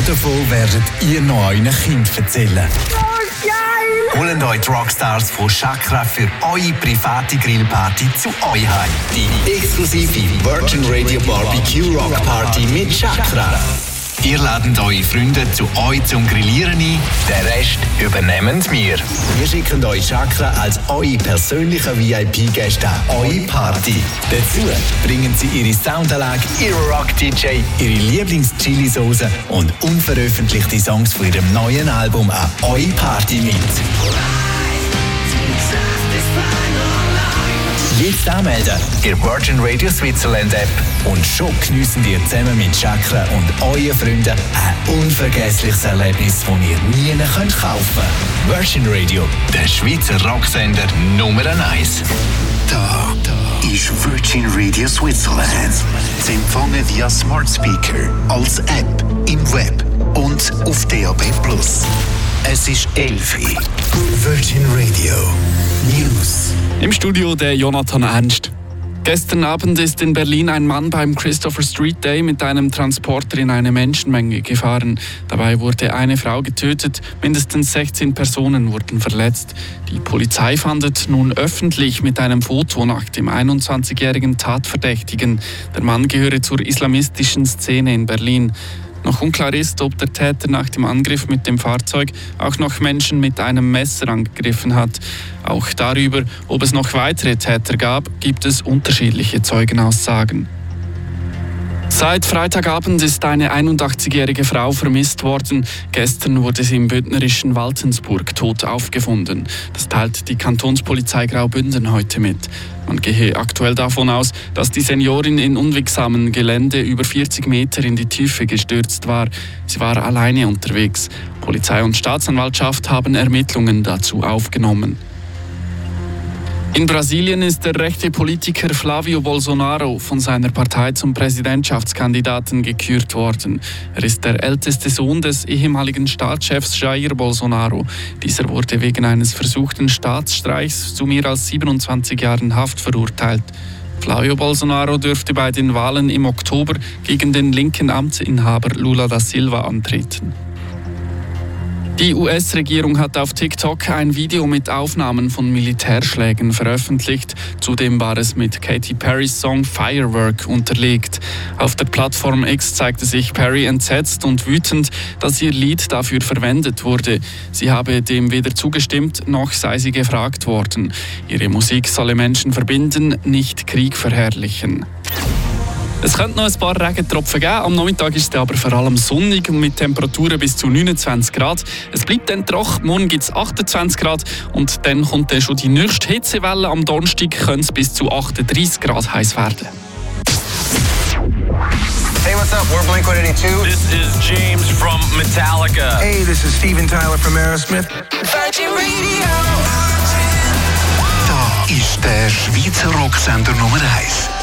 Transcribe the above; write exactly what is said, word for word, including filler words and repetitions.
davon werdet ihr noch euren Kind erzählen. Oh, geil! Holen euch die Rockstars von Chakra für eure private Grillparty zu euch heim. Die exklusive Virgin Radio Barbecue Rock Party mit Chakra. Ihr ladet eure Freunde zu euch zum Grillieren ein, den Rest übernehmen wir. Wir schicken euch Chakra als eure persönlichen V I P-Gäste an eure Party. Dazu bringen sie ihre Soundanlage, ihre Rock-D J, ihre Lieblings-Chili-Sauce und unveröffentlichte Songs von ihrem neuen Album an eure Party mit. Jetzt anmelden, ihr Virgin Radio Switzerland App und schon geniessen ihr zusammen mit Chakra und euren Freunden ein unvergessliches Erlebnis, das ihr nie kaufen könnt. Virgin Radio, der Schweizer Rocksender Nummer eins. Da, da ist Virgin Radio Switzerland. Sie empfangen via Smart Speaker, als App, im Web und auf D A B plus. Es ist elf Uhr. Virgin Radio News. Im Studio der Jonathan Ernst. Gestern Abend ist in Berlin ein Mann beim Christopher Street Day mit einem Transporter in eine Menschenmenge gefahren. Dabei wurde eine Frau getötet, mindestens sechzehn Personen wurden verletzt. Die Polizei fahndet nun öffentlich mit einem Foto nach dem einundzwanzigjährigen Tatverdächtigen. Der Mann gehöre zur islamistischen Szene in Berlin. Noch unklar ist, ob der Täter nach dem Angriff mit dem Fahrzeug auch noch Menschen mit einem Messer angegriffen hat. Auch darüber, ob es noch weitere Täter gab, gibt es unterschiedliche Zeugenaussagen. Seit Freitagabend ist eine einundachtzigjährige Frau vermisst worden. Gestern wurde sie im bündnerischen Waltensburg tot aufgefunden. Das teilt die Kantonspolizei Graubünden heute mit. Man gehe aktuell davon aus, dass die Seniorin in unwegsamem Gelände über vierzig Meter in die Tiefe gestürzt war. Sie war alleine unterwegs. Polizei und Staatsanwaltschaft haben Ermittlungen dazu aufgenommen. In Brasilien ist der rechte Politiker Flávio Bolsonaro von seiner Partei zum Präsidentschaftskandidaten gekürt worden. Er ist der älteste Sohn des ehemaligen Staatschefs Jair Bolsonaro. Dieser wurde wegen eines versuchten Staatsstreichs zu mehr als siebenundzwanzig Jahren Haft verurteilt. Flávio Bolsonaro dürfte bei den Wahlen im Oktober gegen den linken Amtsinhaber Lula da Silva antreten. Die U S-Regierung hat auf TikTok ein Video mit Aufnahmen von Militärschlägen veröffentlicht. Zudem war es mit Katy Perrys Song Firework unterlegt. Auf der Plattform X zeigte sich Perry entsetzt und wütend, dass ihr Lied dafür verwendet wurde. Sie habe dem weder zugestimmt, noch sei sie gefragt worden. Ihre Musik solle Menschen verbinden, nicht Krieg verherrlichen. Es könnte noch ein paar Regentropfen geben, am Nachmittag ist es aber vor allem sonnig und mit Temperaturen bis zu neunundzwanzig Grad. Es bleibt dann trocken, morgen gibt es achtundzwanzig Grad und dann kommt dann schon die nächste Hitzewelle. Am Donnerstag könnte es bis zu achtunddreißig Grad heiß werden. Hey, what's up? We're Blink one eighty-two. This is James from Metallica. Hey, this is Steven Tyler from Aerosmith. Virgin Radio. Da ist der Schweizer Rocksender Nummer eins.